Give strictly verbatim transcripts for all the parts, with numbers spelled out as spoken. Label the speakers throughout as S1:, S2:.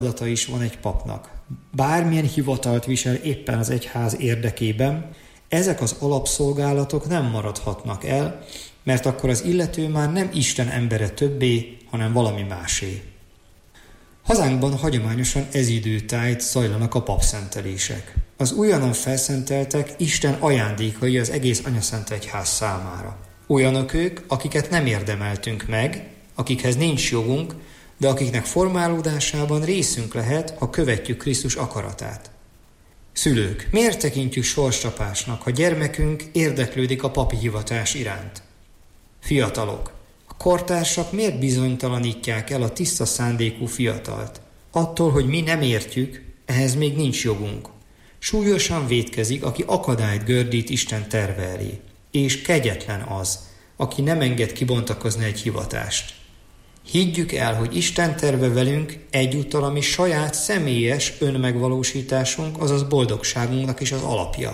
S1: feladata is van egy papnak. Bármilyen hivatalt visel éppen az egyház érdekében, ezek az alapszolgálatok nem maradhatnak el, mert akkor az illető már nem Isten embere többé, hanem valami másé. Hazánkban hagyományosan ez időtájt zajlanak a papszentelések. Az újonnan felszenteltek Isten ajándékai az egész Anyaszent Egyház számára. Olyanok ők, akiket nem érdemeltünk meg, akikhez nincs jogunk, de akiknek formálódásában részünk lehet, ha követjük Krisztus akaratát. Szülők, miért tekintjük sorscsapásnak, ha gyermekünk érdeklődik a papi hivatás iránt? Fiatalok, a kortársak miért bizonytalanítják el a tiszta szándékú fiatalt? Attól, hogy mi nem értjük, ehhez még nincs jogunk. Súlyosan vétkezik, aki akadályt gördít Isten terve elé, és kegyetlen az, aki nem enged kibontakozni egy hivatást. Higgyük el, hogy Isten terve velünk egyúttal a mi saját személyes önmegvalósításunk, azaz boldogságunknak is az alapja.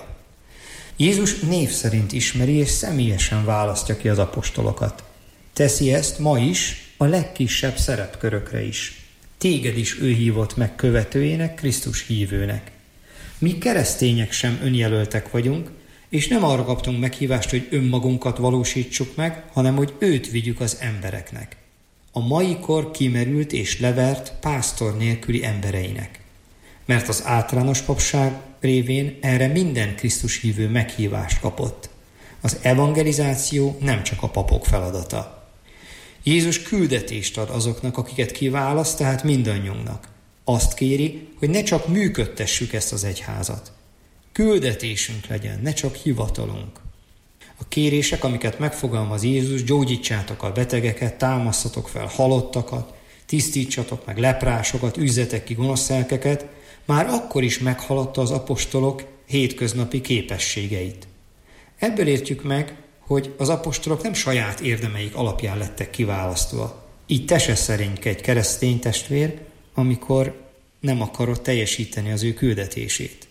S1: Jézus név szerint ismeri és személyesen választja ki az apostolokat. Teszi ezt ma is a legkisebb szerepkörökre is. Téged is ő hívott meg követőjének, Krisztus hívőnek. Mi keresztények sem önjelöltek vagyunk, és nem arra kaptunk meghívást, hogy önmagunkat valósítsuk meg, hanem hogy őt vigyük az embereknek. A mai kor kimerült és levert pásztor nélküli embereinek. Mert az általános papság révén erre minden Krisztus hívő meghívást kapott. Az evangelizáció nem csak a papok feladata. Jézus küldetést ad azoknak, akiket kiválaszt, tehát mindannyiunknak. Azt kéri, hogy ne csak működtessük ezt az egyházat. Küldetésünk legyen, ne csak hivatalunk. A kérések, amiket megfogalmaz Jézus, gyógyítsátok a betegeket, támasztatok fel halottakat, tisztítsatok meg leprásokat, üzzetek ki gonosz lelkeket, már akkor is meghaladta az apostolok hétköznapi képességeit. Ebből értjük meg, hogy az apostolok nem saját érdemeik alapján lettek kiválasztva. Így te se szerénykedj, keresztény testvér, amikor nem akarod teljesíteni az ő küldetését.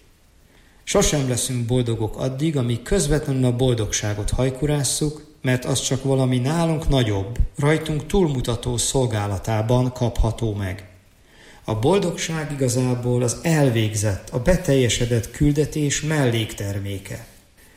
S1: Sosem leszünk boldogok addig, amíg közvetlenül a boldogságot hajkurásszuk, mert az csak valami nálunk nagyobb, rajtunk túlmutató szolgálatában kapható meg. A boldogság igazából az elvégzett, a beteljesedett küldetés mellékterméke.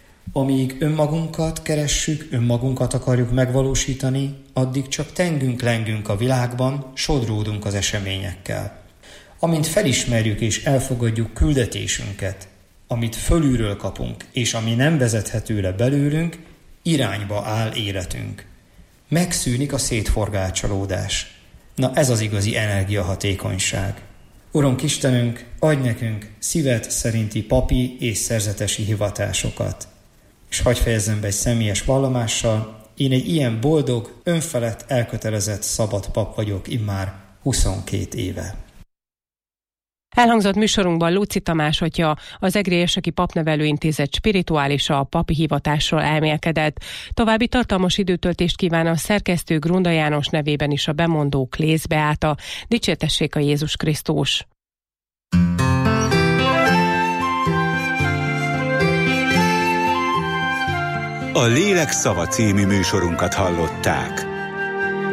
S1: Amíg önmagunkat keressük, önmagunkat akarjuk megvalósítani, addig csak tengünk-lengünk a világban, sodródunk az eseményekkel. Amint felismerjük és elfogadjuk küldetésünket, amit fölülről kapunk, és ami nem vezethető le belőlünk, irányba áll életünk. Megszűnik a szétforgácsolódás. Na ez az igazi energiahatékonyság. Urunk Istenünk, adj nekünk szíved szerinti papi és szerzetesi hivatásokat. És hadd fejezzem be egy személyes vallomással, én egy ilyen boldog, önfelett, elkötelezett, szabad pap vagyok immár huszonkét éve.
S2: Elhangzott műsorunkban Lóczy Tamás atya, az Egrélyeseki Papnevelőintézet spirituálisa, a papi hivatásról elmélkedett. További tartalmas időtöltést kíván a szerkesztő Grunda János nevében is a bemondó Klész Beáta. Dicsértessék a Jézus Krisztus!
S3: A Lélek szava című műsorunkat hallották.